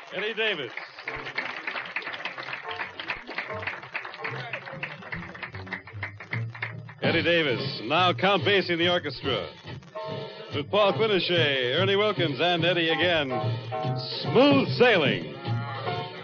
Eddie Davis. Eddie Davis. Now Count Basie in the orchestra. With Paul Quinochet, Ernie Wilkins, and Eddie again. Smooth Sailing.